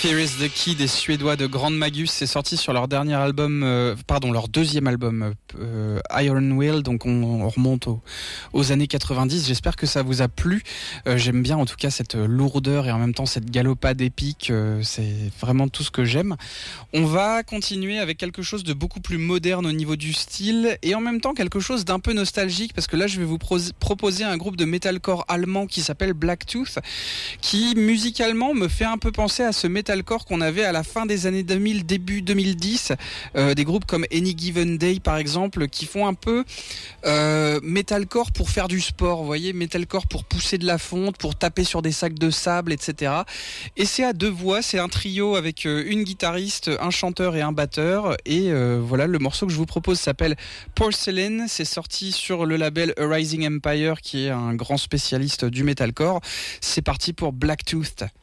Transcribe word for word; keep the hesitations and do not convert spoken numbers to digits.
Fear is the Key des Suédois de Grand Magus, c'est sorti sur leur dernier album, euh, pardon, leur deuxième album, euh, Iron Will, donc on, on remonte au, aux années quatre-vingt-dix. J'espère que ça vous a plu. Euh, j'aime bien en tout cas cette lourdeur et en même temps cette galopade épique, euh, c'est vraiment tout ce que j'aime. On va continuer avec quelque chose de beaucoup plus moderne au niveau du style et en même temps quelque chose d'un peu nostalgique parce que là je vais vous pro- proposer un groupe de metalcore allemand qui s'appelle Blacktooth, qui musicalement me fait un peu penser à ce metalcore qu'on avait à la fin des années deux mille, début deux mille dix, euh, des groupes comme Any Given Day par exemple, qui font un peu euh, metalcore pour faire du sport, vous voyez, metalcore pour pousser de la fonte, pour taper sur des sacs de sable, et cetera. Et c'est à deux voix, c'est un trio avec euh, une guitariste, un chanteur et un batteur, et euh, voilà, le morceau que je vous propose s'appelle Porcelain, c'est sorti sur le label A Rising Empire, qui est un grand spécialiste du metalcore. C'est parti pour Blacktooth.